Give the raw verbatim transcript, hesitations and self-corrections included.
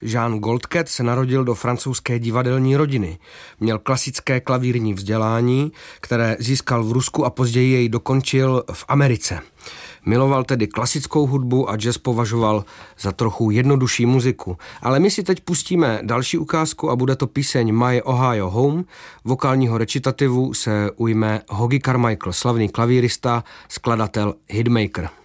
Jean Goldcat se narodil do francouzské divadelní rodiny. Měl klasické klavírní vzdělání, které získal v Rusku a později jej dokončil v Americe. Miloval tedy klasickou hudbu a jazz považoval za trochu jednodušší muziku. Ale my si teď pustíme další ukázku a bude to píseň My Ohio Home. Vokálního recitativu se ujme Hoagy Carmichael, slavný klavírista, skladatel, hitmaker.